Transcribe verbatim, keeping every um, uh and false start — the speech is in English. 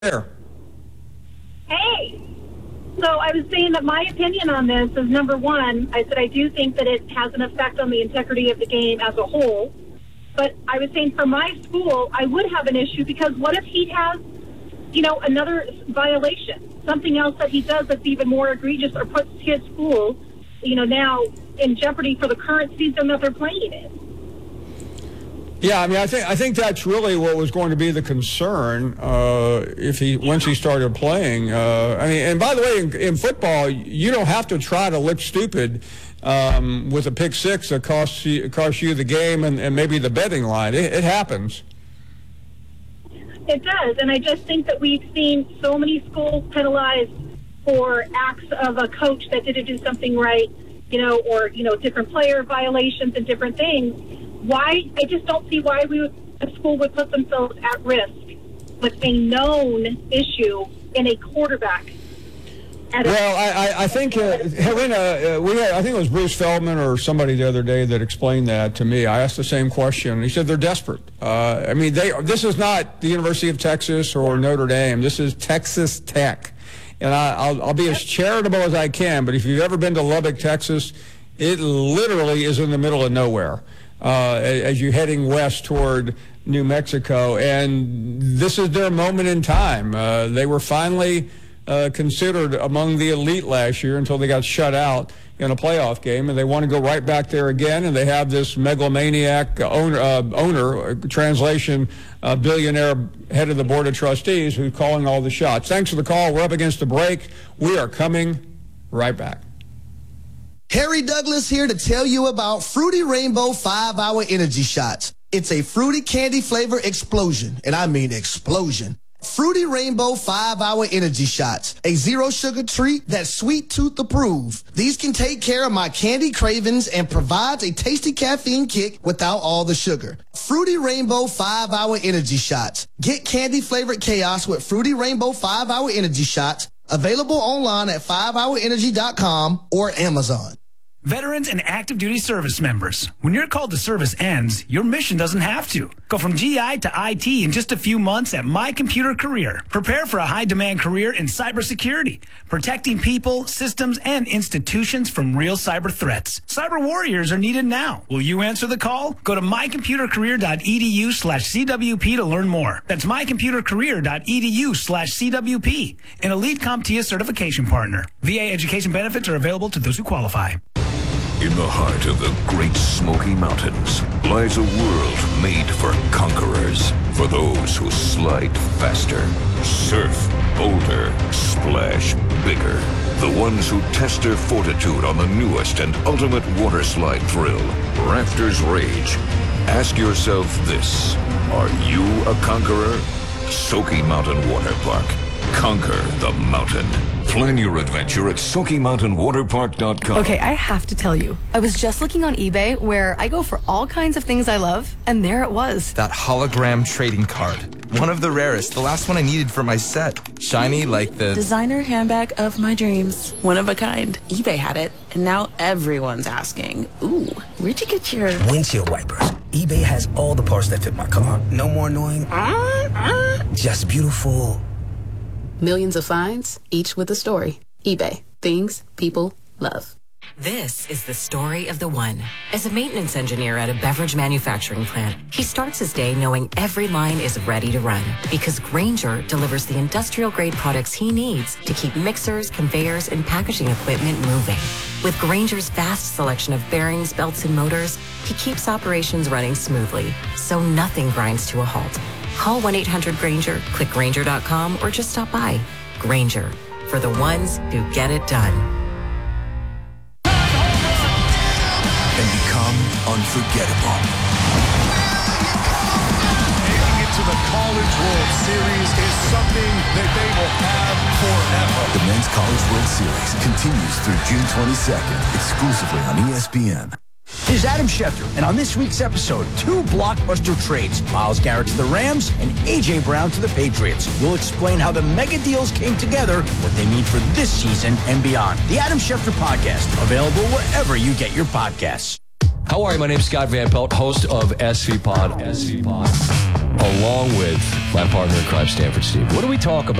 there. Hey. So I was saying that my opinion on this is, number one, I said I do think that it has an effect on the integrity of the game as a whole. But I was saying for my school, I would have an issue because what if he has, you know, another violation, something else that he does that's even more egregious or puts his school, you know, now in jeopardy for the current season that they're playing in. Yeah, I mean, I think I think that's really what was going to be the concern uh, if he once he started playing. Uh, I mean, and by the way, in, in football, you don't have to try to look stupid um, with a pick six that costs you costs you the game and, and maybe the betting line. It, it happens. It does, and I just think that we've seen so many schools penalized for acts of a coach that didn't do something right, you know, or you know, different player violations and different things. Why? I just don't see why we would, a school would put themselves at risk with a known issue in a quarterback. Well, I, I think, uh, Helena, uh, we had, I think it was Bruce Feldman or somebody the other day that explained that to me. I asked the same question. He said they're desperate. Uh, I mean, they. This is not the University of Texas or Notre Dame. This is Texas Tech. And I, I'll, I'll be as charitable as I can, but if you've ever been to Lubbock, Texas, it literally is in the middle of nowhere. Uh, as you're heading west toward New Mexico. And this is their moment in time. Uh, they were finally uh, considered among the elite last year until they got shut out in a playoff game, and they want to go right back there again, and they have this megalomaniac owner, uh, owner translation, uh, billionaire head of the Board of Trustees who's calling all the shots. Thanks for the call. We're up against the break. We are coming right back. Harry Douglas here to tell you about Fruity Rainbow five hour Energy Shots. It's a fruity candy flavor explosion, and I mean explosion. Fruity Rainbow five hour Energy Shots, a zero-sugar treat that's sweet tooth approved. These can take care of my candy cravings and provides a tasty caffeine kick without all the sugar. Fruity Rainbow five hour Energy Shots. Get candy-flavored chaos with Fruity Rainbow five hour Energy Shots, available online at five hour energy dot com or Amazon. Veterans and active duty service members, when your call to service ends, your mission doesn't have to. Go from G I to I T in just a few months at My Computer Career. Prepare for a high-demand career in cybersecurity, protecting people, systems, and institutions from real cyber threats. Cyber warriors are needed now. Will you answer the call? Go to my computer career dot e d u slash c w p to learn more. That's my computer career dot e d u slash c w p, an elite CompTIA certification partner. V A education benefits are available to those who qualify. In the heart of the Great Smoky Mountains lies a world made for conquerors, for those who slide faster, surf bolder, splash bigger, the ones who test their fortitude on the newest and ultimate water slide thrill, Raptors Rage. Ask yourself this: are you a conqueror? Smoky Mountain Water Park. Conquer the mountain. Plan your adventure at smoky mountain water park dot com. Okay, I have to tell you, I was just looking on eBay where I go for all kinds of things I love, and there it was. That hologram trading card. One of the rarest. The last one I needed for my set. Shiny like the... designer handbag of my dreams. One of a kind. eBay had it, and now everyone's asking, ooh, where'd you get your... windshield wipers. eBay has all the parts that fit my car. No more annoying... Uh, uh, just beautiful... Millions of finds, each with a story. eBay. Things people love. This is the story of the one. As a maintenance engineer at a beverage manufacturing plant, he starts his day knowing every line is ready to run because Grainger delivers the industrial-grade products he needs to keep mixers, conveyors, and packaging equipment moving. With Grainger's vast selection of bearings, belts, and motors, he keeps operations running smoothly, so nothing grinds to a halt. Call one eight hundred Grainger, click Grainger dot com, or just stop by. Grainger, for the ones who get it done. And become unforgettable. Making it to the College World Series is something that they will have forever. The Men's College World Series continues through June twenty-second, exclusively on E S P N. This is Adam Schefter, and on this week's episode, two blockbuster trades, Myles Garrett to the Rams and A J. Brown to the Patriots. We'll explain how the mega deals came together, what they mean for this season and beyond. The Adam Schefter Podcast, available wherever you get your podcasts. How are you? My name's Scott Van Pelt, host of S V Pod. S V Pod. along with my partner in crime, Stanford Steve. What do we talk about?